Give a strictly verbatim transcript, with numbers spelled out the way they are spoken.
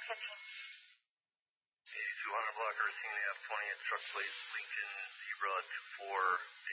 fifteen. two hundred block Earth F twentieth truck plate Lincoln Zebra two four